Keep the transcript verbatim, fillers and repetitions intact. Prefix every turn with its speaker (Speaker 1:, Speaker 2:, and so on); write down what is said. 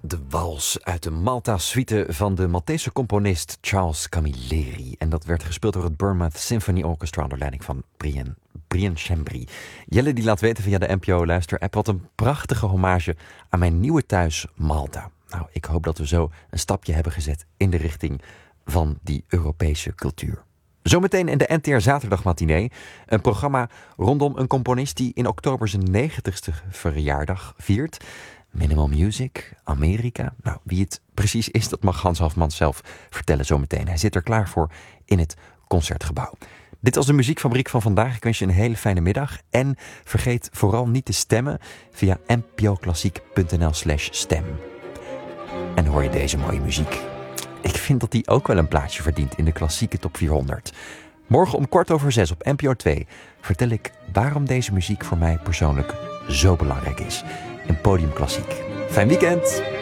Speaker 1: De wals uit de Malta-suite van de Maltese componist Charles Camilleri. En dat werd gespeeld door het Bournemouth Symphony Orchestra onder leiding van Brian, Brian Chambry. Jelle die laat weten via de N P O-luisterapp wat een prachtige hommage aan mijn nieuwe thuis Malta. Nou, ik hoop dat we zo een stapje hebben gezet in de richting van die Europese cultuur. Zometeen in de N T R Zaterdagmatinee, een programma rondom een componist die in oktober zijn negentigste verjaardag viert. Minimal Music, Amerika. Nou, wie het precies is, dat mag Hans Hofman zelf vertellen zometeen. Hij zit er klaar voor in het Concertgebouw. Dit was de muziekfabriek van vandaag. Ik wens je een hele fijne middag. En vergeet vooral niet te stemmen via npoklassiek.nl slash stem. En hoor je deze mooie muziek? Ik vind dat die ook wel een plaatsje verdient in de klassieke top vierhonderd. Morgen om kwart over zes op N P O twee vertel ik waarom deze muziek voor mij persoonlijk zo belangrijk is. In Podium Klassiek. Fijn weekend!